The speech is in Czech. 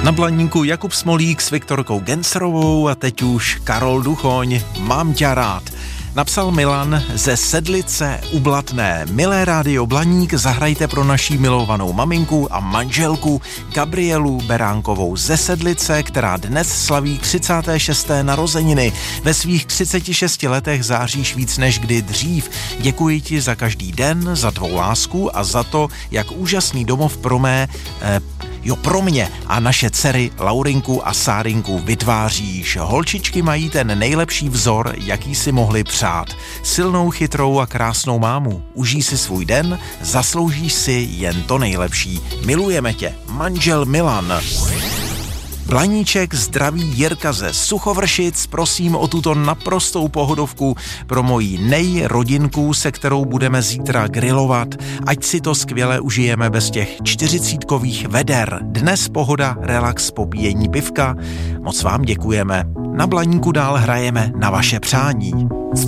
Na Blaníku Jakub Smolík s Viktorkou Gencerovou a teď už Karol Duchoň, Mám tě rád. Napsal Milan ze Sedlice u Blatné. Milé rádio Blaník, zahrajte pro naší milovanou maminku a manželku Gabrielu Beránkovou ze Sedlice, která dnes slaví 36. narozeniny. Ve svých 36 letech záříš víc než kdy dřív. Děkuji ti za každý den, za tvou lásku a za to, jak úžasný domov pro mě a naše dcery Laurinku a Sárinku vytváříš. Holčičky mají ten nejlepší vzor, jaký si mohli přát. Silnou, chytrou a krásnou mámu. Užij si svůj den, zasloužíš si jen to nejlepší. Milujeme tě, manžel Milan. Blaníček zdraví Jirka ze Suchovršic, prosím o tuto naprostou pohodovku pro moji rodinku, se kterou budeme zítra grilovat. Ať si to skvěle užijeme bez těch 40kových veder. Dnes pohoda, relax, popíjení pivka. Moc vám děkujeme. Na Blaníku dál hrajeme na vaše přání.